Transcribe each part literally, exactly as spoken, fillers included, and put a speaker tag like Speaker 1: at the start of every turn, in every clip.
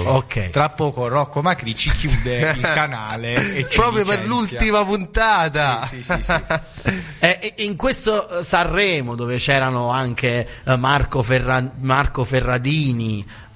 Speaker 1: Ok.
Speaker 2: Tra poco Rocco Macri ci chiude il canale e ci
Speaker 3: proprio
Speaker 2: licenzia.
Speaker 3: Per l'ultima puntata.
Speaker 2: Sì, sì, sì, sì.
Speaker 1: E in questo Sanremo, dove c'erano anche Marco, Ferra- Marco Ferradini, uh,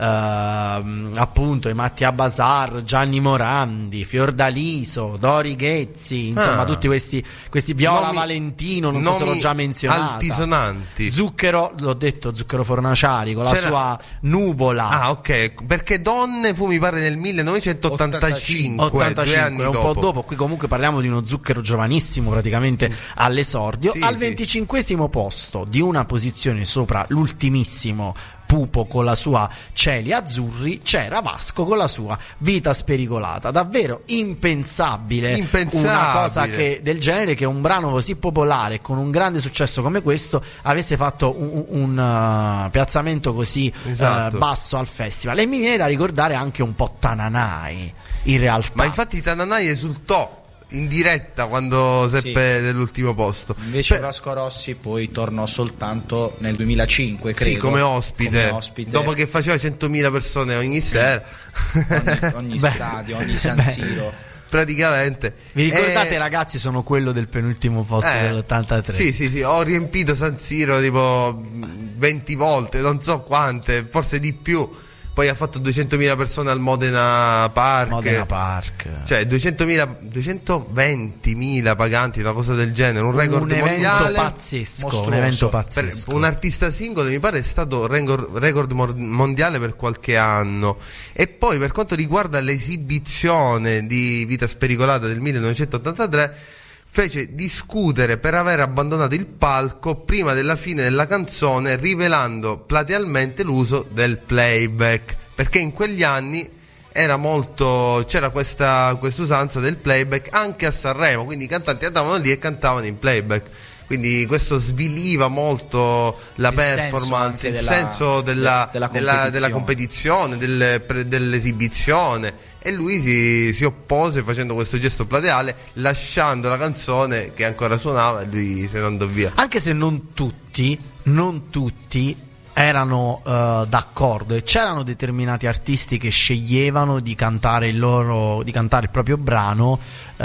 Speaker 1: appunto, Mattia Basar, Gianni Morandi, Fiordaliso, Dori Ghezzi, insomma, ah. tutti questi, questi Viola
Speaker 3: nomi,
Speaker 1: Valentino, non so se l'ho già menzionata.
Speaker 3: Altisonanti.
Speaker 1: Zucchero, l'ho detto, Zucchero Fornaciari con
Speaker 3: C'era...
Speaker 1: la sua Nuvola.
Speaker 3: Ah, ok, perché Donne fu, mi pare, nel millenovecentottantacinque,
Speaker 1: ottantacinque,
Speaker 3: due anni
Speaker 1: un
Speaker 3: dopo.
Speaker 1: po' dopo. Qui comunque parliamo di uno Zucchero giovanissimo, praticamente all'esordio.
Speaker 3: Sì,
Speaker 1: al
Speaker 3: sì.
Speaker 1: venticinquesimo posto, di una posizione sopra l'ultimissimo Pupo con la sua Cieli Azzurri, c'era Vasco con la sua Vita Spericolata. Davvero impensabile,
Speaker 3: impensabile.
Speaker 1: Una cosa che, del genere, che un brano così popolare con un grande successo come questo avesse fatto un, un uh, piazzamento così
Speaker 3: esatto.
Speaker 1: uh, basso al festival. E mi viene da ricordare anche un po' Tananai, in realtà.
Speaker 3: Ma infatti Tananai esultò in diretta quando seppe sì. dell'ultimo posto.
Speaker 2: Invece
Speaker 3: Beh,
Speaker 2: Vasco Rossi poi tornò soltanto nel duemilacinque, credo.
Speaker 3: Sì, come ospite,
Speaker 2: come ospite.
Speaker 3: Dopo che faceva centomila persone ogni sera.
Speaker 2: Ogni, ogni stadio, ogni San Siro.
Speaker 3: Praticamente.
Speaker 1: Vi ricordate,
Speaker 3: e...
Speaker 1: ragazzi, sono quello del penultimo posto eh, dell'ottantatré.
Speaker 3: Sì, sì, sì, ho riempito San Siro tipo venti volte, non so quante, forse di più. Poi ha fatto duecentomila persone al Modena Park.
Speaker 1: Modena Park.
Speaker 3: Cioè duecentomila, duecentoventimila paganti, una cosa del genere, un record
Speaker 1: un
Speaker 3: mondiale.
Speaker 1: Evento pazzesco, un evento pazzesco.
Speaker 3: Per un artista singolo mi pare è stato record, record mondiale per qualche anno. E poi per quanto riguarda l'esibizione di Vita Spericolata del millenovecentottantatré, fece discutere per aver abbandonato il palco prima della fine della canzone, rivelando platealmente l'uso del playback, perché in quegli anni era molto, c'era questa usanza del playback anche a Sanremo, quindi i cantanti andavano lì e cantavano in playback. Quindi questo sviliva molto la
Speaker 2: il
Speaker 3: performance,
Speaker 2: senso
Speaker 3: il
Speaker 2: della,
Speaker 3: senso della,
Speaker 2: della,
Speaker 3: della, della competizione, delle, pre, dell'esibizione. E lui si, si oppose facendo questo gesto plateale, lasciando la canzone che ancora suonava, e lui se ne andò via.
Speaker 1: Anche se non tutti, non tutti erano uh, d'accordo, e c'erano determinati artisti che sceglievano di cantare il loro, di cantare il proprio brano uh,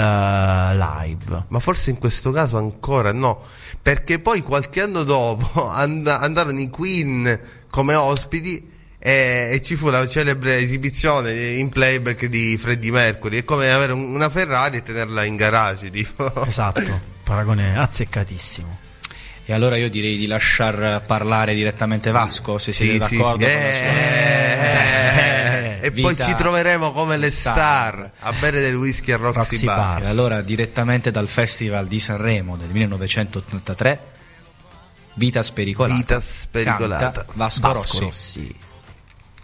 Speaker 1: live.
Speaker 3: Ma forse in questo caso ancora no, perché poi qualche anno dopo and- andarono i Queen come ospiti e, e ci fu la celebre esibizione in playback di Freddie Mercury. È come avere un- una Ferrari e tenerla in garage, tipo.
Speaker 1: Esatto, paragone azzeccatissimo.
Speaker 2: E allora io direi di lasciar parlare direttamente Vasco, se
Speaker 3: sì,
Speaker 2: siete
Speaker 3: sì,
Speaker 2: d'accordo
Speaker 3: sì.
Speaker 2: con la
Speaker 3: Eh,
Speaker 2: sua...
Speaker 3: eh, eh, e
Speaker 2: Vita
Speaker 3: poi ci troveremo come le
Speaker 2: star.
Speaker 3: star a bere del whisky a Roxy,
Speaker 1: Roxy
Speaker 3: Bar.
Speaker 1: Bar.
Speaker 2: E allora direttamente dal Festival di Sanremo del millenovecentottantatré, Vita Spericolata.
Speaker 3: Vita Spericolata.
Speaker 2: Canta Vasco,
Speaker 1: Vasco
Speaker 2: Rossi.
Speaker 1: Rossi.